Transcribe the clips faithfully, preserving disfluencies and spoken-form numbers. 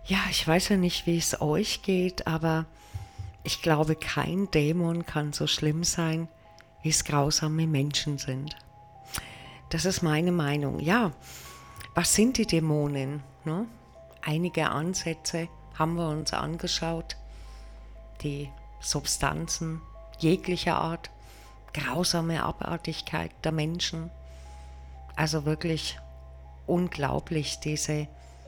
Ja, ich weiß ja nicht, wie es euch geht, aber ich glaube, kein Dämon kann so schlimm sein, wie es grausame Menschen sind. Das ist meine Meinung. Ja, was sind die Dämonen? Ne? Einige Ansätze haben wir uns angeschaut. Die Substanzen jeglicher Art, grausame Abartigkeit der Menschen. Also wirklich unglaublich, diese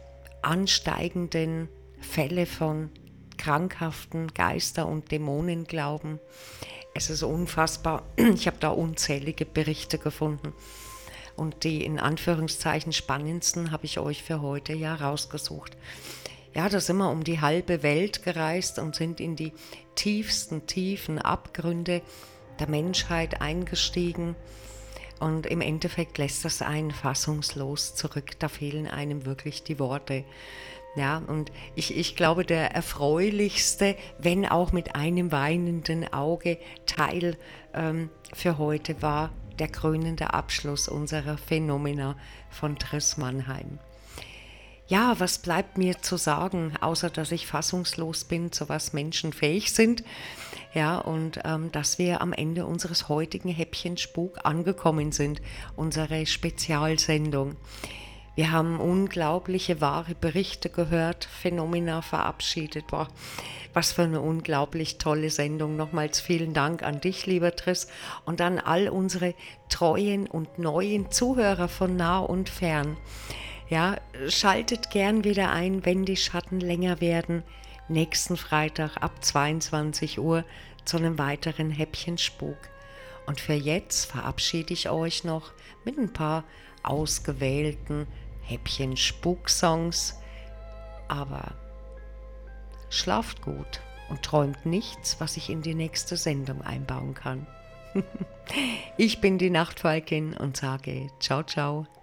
ansteigenden Fälle von krankhaften Geister- und Dämonenglauben. Es ist unfassbar. Ich habe da unzählige Berichte gefunden. Und die in Anführungszeichen spannendsten habe ich euch für heute ja rausgesucht. Ja, da sind wir um die halbe Welt gereist und sind in die tiefsten, tiefen Abgründe der Menschheit eingestiegen. Und im Endeffekt lässt das einen fassungslos zurück. Da fehlen einem wirklich die Worte. Ja, und ich, ich glaube, der erfreulichste, wenn auch mit einem weinenden Auge, Teil ähm, für heute war der krönende Abschluss unserer Phänomena von Triss Mannheim. Ja, was bleibt mir zu sagen, außer dass ich fassungslos bin, zu was Menschen fähig sind. Ja, und ähm, dass wir am Ende unseres heutigen Häppchen Spuk angekommen sind, unsere Spezialsendung. Wir haben unglaubliche wahre Berichte gehört, Phänomena verabschiedet. Boah, was für eine unglaublich tolle Sendung. Nochmals vielen Dank an dich, lieber Triss, und an all unsere treuen und neuen Zuhörer von nah und fern. Ja, schaltet gern wieder ein, wenn die Schatten länger werden, nächsten Freitag ab zweiundzwanzig Uhr zu einem weiteren Häppchen Spuk. Und für jetzt verabschiede ich euch noch mit ein paar ausgewählten Häppchen Spuk-Songs. Aber schlaft gut und träumt nichts, was ich in die nächste Sendung einbauen kann. Ich bin die Nachtfalkin und sage ciao, ciao.